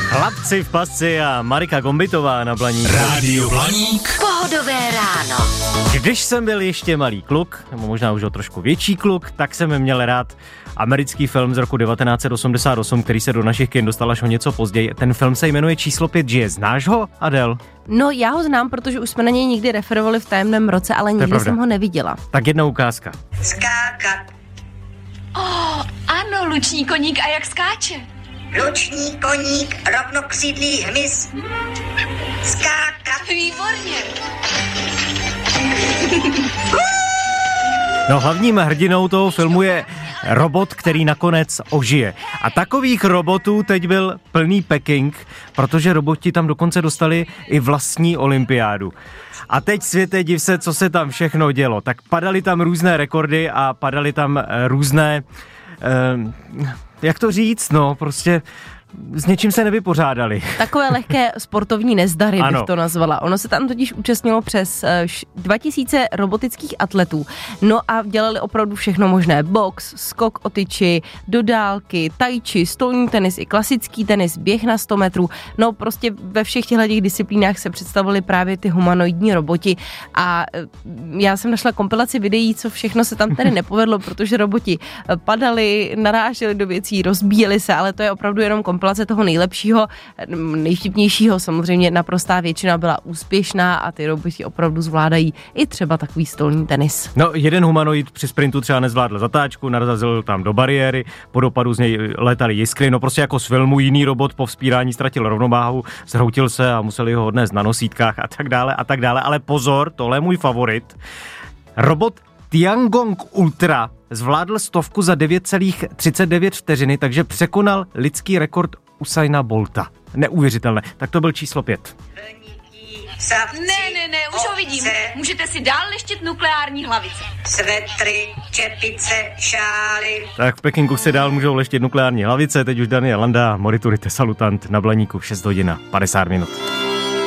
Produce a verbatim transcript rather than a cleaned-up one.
Chlapci v pasci a Marika Gombitová na Blaníku. Rádio Blaník. Pohodové ráno. Když jsem byl ještě malý kluk, nebo možná už o trošku větší kluk, tak jsem měl rád americký film z roku devatenáct set osmdesát osm, který se do našich kin dostal až o něco později. Ten film se jmenuje Číslo pět žije. Znáš ho, Adel? No, já ho znám, protože už jsme na něj nikdy referovali v Tajemném roce, ale nikdy jsem ho neviděla. Tak jedna ukázka. Skákat. Oh, ano, luční koník, a jak skáče? Luční koník, rovnokřídlý hmyz. Skákat. Výborně. No, hlavním hrdinou toho filmu je robot, který nakonec ožije. A takových robotů teď byl plný Peking, protože roboti tam dokonce dostali i vlastní olympiádu. A teď světe div se, co se tam všechno dělo. Tak padaly tam různé rekordy a padaly tam různé, eh, jak to říct, no prostě s něčím se nevypořádali. Takové lehké sportovní nezdary ano. bych to nazvala. Ono se tam totiž účastnilo přes dva tisíce robotických atletů. No a dělali opravdu všechno možné. Box, skok o tyči, do dálky, tai chi, stolní tenis i klasický tenis, běh na sto metrů. No prostě ve všech těchto disciplínách se představili právě ty humanoidní roboti a já jsem našla kompilaci videí, co všechno se tam tedy nepovedlo, protože roboti padali, naráželi do věcí, rozbíjeli se, ale to je opravdu jenom kompilace toho nejlepšího, nejvtipnějšího, samozřejmě naprostá většina byla úspěšná a ty roboti opravdu zvládají i třeba takový stolní tenis. No, jeden humanoid při sprintu třeba nezvládl zatáčku, narazil tam do bariéry, po dopadu z něj létaly jiskry, no prostě jako z filmu jiný robot po vzpírání ztratil rovnováhu, zhroutil se a museli ho odnést na nosítkách a tak dále a tak dále, ale pozor, tohle je můj favorit. Robot Tiangong Ultra zvládl stovku za devět celá třicet devět vteřiny, takže překonal lidský rekord Usaina Bolta. Neuvěřitelné. Tak to byl číslo pět. Ne, ne, ne, už ho vidím. Můžete si dál leštit nukleární hlavice. Svetry, čepice, šály. Tak v Pekingu se dál můžou leštit nukleární hlavice, teď už Daniel Landa, Moriturite Salutant na Blaníku šest hodin padesát minut.